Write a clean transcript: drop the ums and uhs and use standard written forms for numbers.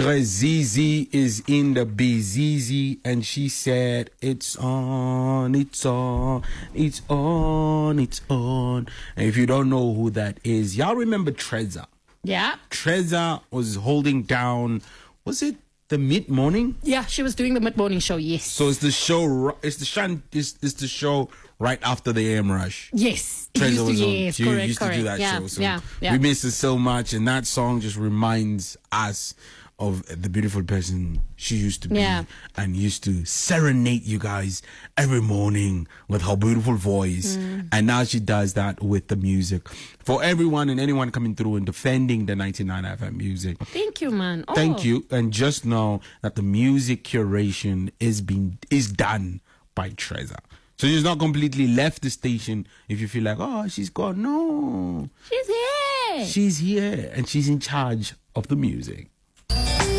Zizi is in the BZZ, and she said, "It's on, it's on, it's on, it's on." And if you don't know who that is, y'all remember Trezor? Yeah. Trezor was holding down, was it the mid-morning? Yeah, she was doing the mid-morning show, yes. So it's the show, it's the show right after the AM Rush. Yes. Trezor was on. Yes, She correct, used to do that show. So yeah. we miss her so much, and that song just reminds us of the beautiful person she used to be, and used to serenade you guys every morning with her beautiful voice. And now she does that with the music. For everyone and anyone coming through and defending the 99 FM music, thank you, man. Thank you. And just know that the music curation is done by Trezor. So she's not completely left the station if you feel like, oh, she's gone. No. She's here. She's here, and she's in charge of the music.